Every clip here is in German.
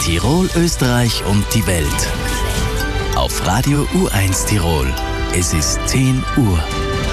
Tirol, Österreich und die Welt. Auf Radio U1 Tirol. Es ist 10 Uhr.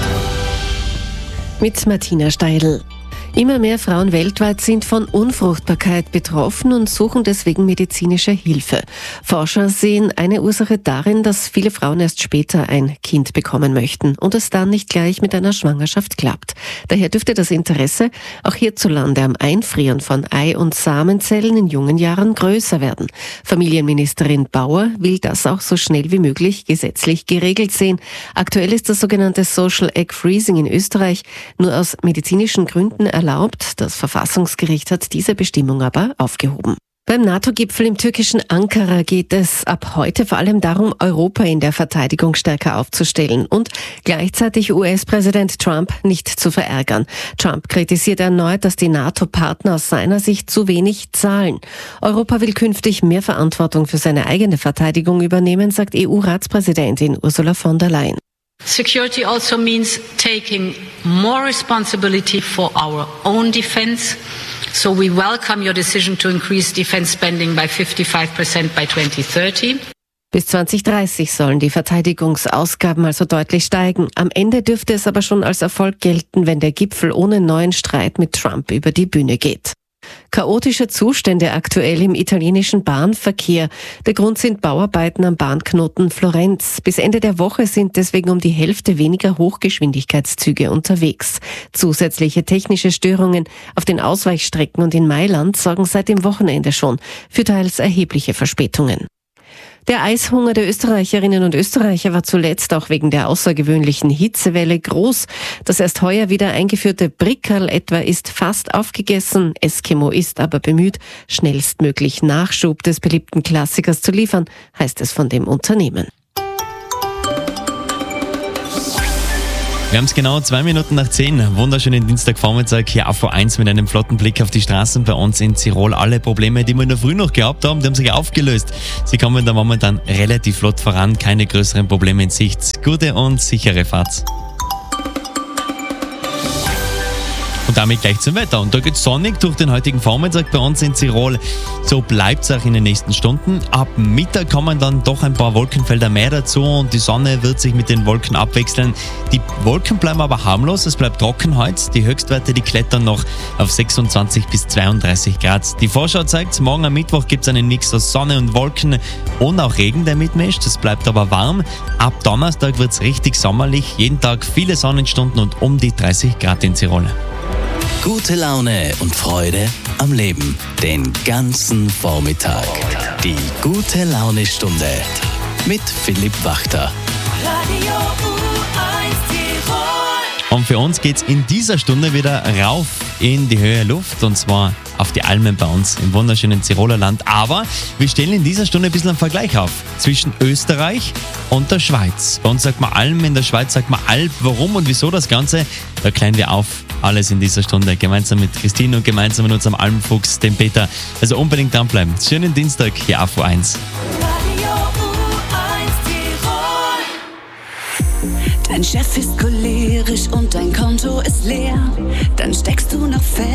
Mit Martina Steidl. Immer mehr Frauen weltweit sind von Unfruchtbarkeit betroffen und suchen deswegen medizinische Hilfe. Forscher sehen eine Ursache darin, dass viele Frauen erst später ein Kind bekommen möchten und es dann nicht gleich mit einer Schwangerschaft klappt. Daher dürfte das Interesse auch hierzulande am Einfrieren von Ei- und Samenzellen in jungen Jahren größer werden. Familienministerin Bauer will das auch so schnell wie möglich gesetzlich geregelt sehen. Aktuell ist das sogenannte Social Egg Freezing in Österreich nur aus medizinischen Gründen erlaubt. Das Verfassungsgericht hat diese Bestimmung aber aufgehoben. Beim NATO-Gipfel im türkischen Ankara geht es ab heute vor allem darum, Europa in der Verteidigung stärker aufzustellen und gleichzeitig US-Präsident Trump nicht zu verärgern. Trump kritisiert erneut, dass die NATO-Partner aus seiner Sicht zu wenig zahlen. Europa will künftig mehr Verantwortung für seine eigene Verteidigung übernehmen, sagt EU-Ratspräsidentin Ursula von der Leyen. Security also means taking more responsibility for our own defense. So we welcome your decision to increase defense spending by 55% by 2030. Bis 2030 sollen die Verteidigungsausgaben also deutlich steigen. Am Ende dürfte es aber schon als Erfolg gelten, wenn der Gipfel ohne neuen Streit mit Trump über die Bühne geht. Chaotische Zustände aktuell im italienischen Bahnverkehr. Der Grund sind Bauarbeiten am Bahnknoten Florenz. Bis Ende der Woche sind deswegen um die Hälfte weniger Hochgeschwindigkeitszüge unterwegs. Zusätzliche technische Störungen auf den Ausweichstrecken und in Mailand sorgen seit dem Wochenende schon für teils erhebliche Verspätungen. Der Eishunger der Österreicherinnen und Österreicher war zuletzt auch wegen der außergewöhnlichen Hitzewelle groß. Das erst heuer wieder eingeführte Brickerl etwa ist fast aufgegessen. Eskimo ist aber bemüht, schnellstmöglich Nachschub des beliebten Klassikers zu liefern, heißt es von dem Unternehmen. Wir haben es genau 2 Minuten nach 10. Wunderschönen Dienstagvormittag hier auf A1 mit einem flotten Blick auf die Straßen bei uns in Tirol. Alle Probleme, die wir in der Früh noch gehabt haben, die haben sich aufgelöst. Sie kommen da momentan relativ flott voran, keine größeren Probleme in Sicht. Gute und sichere Fahrt. Und damit gleich zum Wetter. Und da geht es sonnig durch den heutigen Vormittag bei uns in Tirol. So bleibt es auch in den nächsten Stunden. Ab Mittag kommen dann doch ein paar Wolkenfelder mehr dazu und die Sonne wird sich mit den Wolken abwechseln. Die Wolken bleiben aber harmlos, es bleibt trocken heute. Die Höchstwerte, die klettern noch auf 26 bis 32 Grad. Die Vorschau zeigt, morgen am Mittwoch gibt es einen Mix aus Sonne und Wolken und auch Regen, der mitmischt. Es bleibt aber warm. Ab Donnerstag wird es richtig sommerlich. Jeden Tag viele Sonnenstunden und um die 30 Grad in Tirol. Gute Laune und Freude am Leben. Den ganzen Vormittag. Die gute Laune-Stunde mit Philipp Wachter. Radio U1 Tirol. Und für uns geht's in dieser Stunde wieder rauf in die höhere Luft und zwar auf die Almen bei uns im wunderschönen Tiroler Land. Aber wir stellen in dieser Stunde ein bisschen einen Vergleich auf zwischen Österreich und der Schweiz. Bei uns sagt man Alm, in der Schweiz sagt man Alp. Warum und wieso das Ganze? Da klären wir auf. Alles in dieser Stunde, gemeinsam mit Christine und gemeinsam mit unserem Almfuchs, dem Peter. Also unbedingt dranbleiben. Schönen Dienstag hier auf U1. Radio U1 Tirol. Dein Chef ist cholerisch und dein Konto ist leer. Dann steckst du noch fest